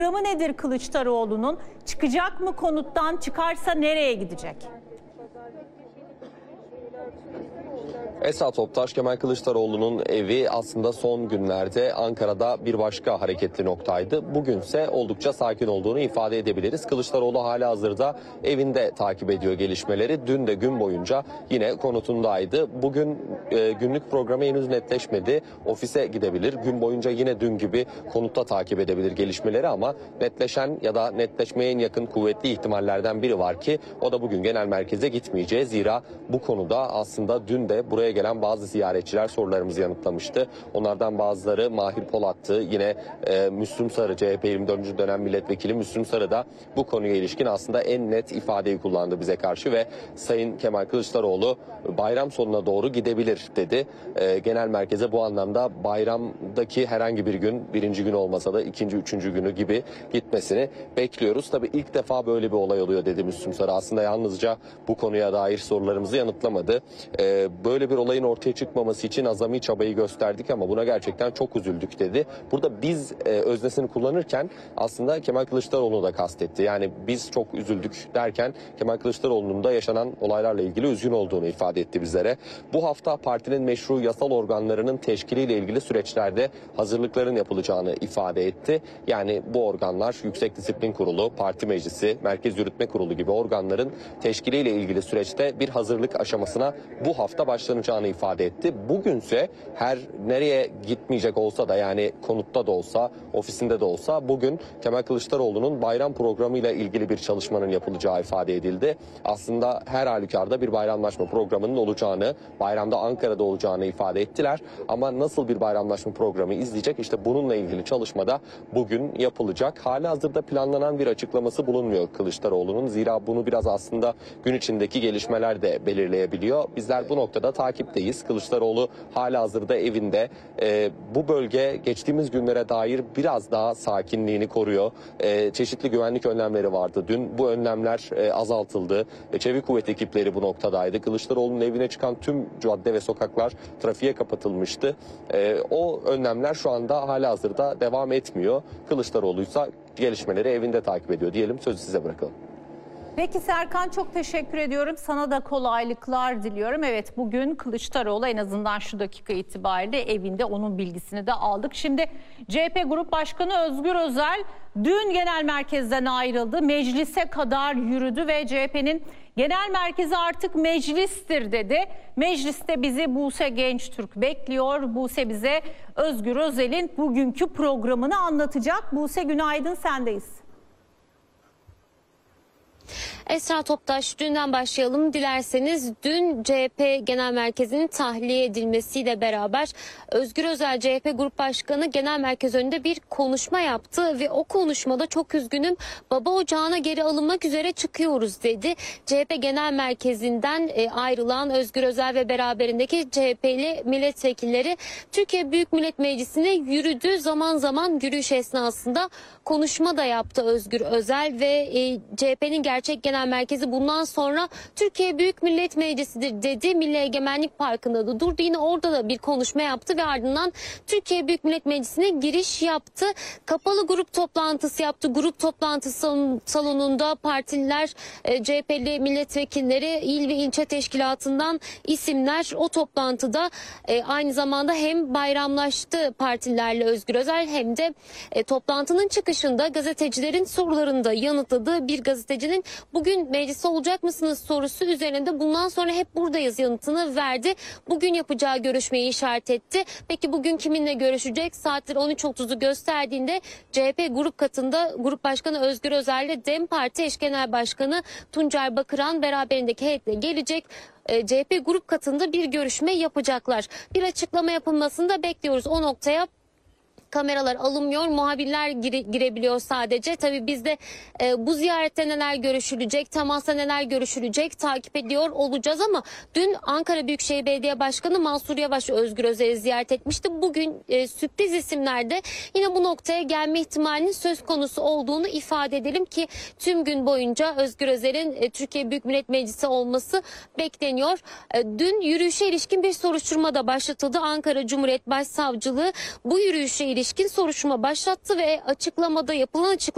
Programı nedir Kılıçdaroğlu'nun? Çıkacak mı konuttan? Çıkarsa nereye gidecek? Esra Toptaş, Kemal Kılıçdaroğlu'nun evi aslında son günlerde Ankara'da bir başka hareketli noktaydı. Bugünse oldukça sakin olduğunu ifade edebiliriz. Kılıçdaroğlu halihazırda evinde takip ediyor gelişmeleri. Dün de gün boyunca yine konutundaydı. Bugün günlük programı henüz netleşmedi. Ofise gidebilir. Gün boyunca yine dün gibi konutta takip edebilir gelişmeleri ama netleşen ya da netleşmeye en yakın kuvvetli ihtimallerden biri var ki o da bugün genel merkeze gitmeyeceği. Zira bu konuda aslında dün de buraya gelen bazı ziyaretçiler sorularımızı yanıtlamıştı. Onlardan bazıları Mahir Polat'tı. Yine Müslüm Sarı, CHP 24. dönem milletvekili Müslüm Sarı da bu konuya ilişkin aslında en net ifadeyi kullandı bize karşı ve Sayın Kemal Kılıçdaroğlu bayram sonuna doğru gidebilir dedi. Genel merkeze bu anlamda bayramdaki herhangi bir gün, birinci gün olmasa da ikinci, üçüncü günü gibi gitmesini bekliyoruz. Tabii ilk defa böyle bir olay oluyor dedi Müslüm Sarı. Aslında yalnızca bu konuya dair sorularımızı yanıtlamadı. Böyle bir olayın ortaya çıkmaması için azami çabayı gösterdik ama buna gerçekten çok üzüldük dedi. Burada biz öznesini kullanırken aslında Kemal Kılıçdaroğlu'nu da kastetti. Yani biz çok üzüldük derken Kemal Kılıçdaroğlu'nun da yaşanan olaylarla ilgili üzgün olduğunu ifade etti bizlere. Bu hafta partinin meşru yasal organlarının teşkiliyle ilgili süreçlerde hazırlıkların yapılacağını ifade etti. Yani bu organlar Yüksek Disiplin Kurulu, Parti Meclisi, Merkez Yürütme Kurulu gibi organların teşkiliyle ilgili süreçte bir hazırlık aşamasına bu hafta başlanacağını ifade etti. Bugünse her nereye gitmeyecek olsa da yani konutta da olsa, ofisinde de olsa bugün Kemal Kılıçdaroğlu'nun bayram programıyla ilgili bir çalışmanın yapılacağı ifade edildi. Aslında her halükarda bir bayramlaşma programının olacağını, bayramda Ankara'da olacağını ifade ettiler. Ama nasıl bir bayramlaşma programı izleyecek? İşte bununla ilgili çalışmada bugün yapılacak. Halihazırda planlanan bir açıklaması bulunmuyor Kılıçdaroğlu'nun. Zira bunu biraz aslında gün içindeki gelişmeler de belirleyebiliyor. Bizler bu noktada takipteyiz. Kılıçdaroğlu halihazırda evinde. Bu bölge geçtiğimiz günlere dair biraz daha sakinliğini koruyor. Çeşitli güvenlik önlemleri vardı. Dün bu önlemler azaltıldı. Çevik kuvvet ekipleri bu noktadaydı. Kılıçdaroğlu'nun evine çıkan tüm cadde ve sokaklar trafiğe kapatılmıştı. O önlemler şu anda halihazırda devam etmiyor. Kılıçdaroğlu ise gelişmeleri evinde takip ediyor diyelim. Sözü size bırakalım. Peki Serkan, çok teşekkür ediyorum. Sana da kolaylıklar diliyorum. Evet, bugün Kılıçdaroğlu en azından şu dakika itibariyle evinde, onun bilgisini de aldık. Şimdi CHP Grup Başkanı Özgür Özel dün genel merkezden ayrıldı. Meclise kadar yürüdü ve CHP'nin genel merkezi artık meclistir dedi. Mecliste bizi Buse Gençtürk bekliyor. Buse bize Özgür Özel'in bugünkü programını anlatacak. Buse, günaydın, sendeyiz. Esra Toptaş, dünden başlayalım dilerseniz. Dün CHP Genel Merkezi'nin tahliye edilmesiyle beraber Özgür Özel CHP Grup Başkanı Genel Merkez önünde bir konuşma yaptı ve o konuşmada çok üzgünüm, baba ocağına geri alınmak üzere çıkıyoruz dedi. CHP Genel Merkezi'nden ayrılan Özgür Özel ve beraberindeki CHP'li milletvekilleri Türkiye Büyük Millet Meclisi'ne yürüdü. Zaman zaman yürüyüş esnasında konuşma da yaptı Özgür Özel ve CHP'nin gerçek genel merkezi bundan sonra Türkiye Büyük Millet Meclisi'dir dedi. Milli Egemenlik Parkı'nda da durdu. Yine orada da bir konuşma yaptı ve ardından Türkiye Büyük Millet Meclisi'ne giriş yaptı. Kapalı grup toplantısı yaptı. Grup toplantısı salonunda partililer, CHP'li milletvekilleri, il ve ilçe teşkilatından isimler o toplantıda aynı zamanda hem bayramlaştı partilerle Özgür Özel hem de toplantının çıkışında gazetecilerin sorularını da yanıtladı. Bir gazetecinin bugün mecliste olacak mısınız sorusu üzerinde bundan sonra hep buradayız yanıtını verdi. Bugün yapacağı görüşmeyi işaret etti. Peki bugün kiminle görüşecek? Saatler 13.30'u gösterdiğinde CHP grup katında Grup Başkanı Özgür Özel ile DEM Parti eş genel başkanı Tuncer Bakıran beraberindeki heyetle gelecek. CHP grup katında bir görüşme yapacaklar. Bir açıklama yapılmasını da bekliyoruz. O noktaya kameralar alınmıyor, muhabirler girebiliyor sadece. Tabii biz de bu ziyarette neler görüşülecek, temasta neler görüşülecek takip ediyor olacağız ama dün Ankara Büyükşehir Belediye Başkanı Mansur Yavaş Özgür Özel'i ziyaret etmişti. Bugün sürpriz isimlerde yine bu noktaya gelme ihtimalinin söz konusu olduğunu ifade edelim ki tüm gün boyunca Özgür Özel'in Türkiye Büyük Millet Meclisi olması bekleniyor. Dün yürüyüşe ilişkin bir soruşturma da başlatıldı. Ankara Cumhuriyet Başsavcılığı bu yürüyüşe ilişkin soruşturma başlattı ve yapılan açıklamada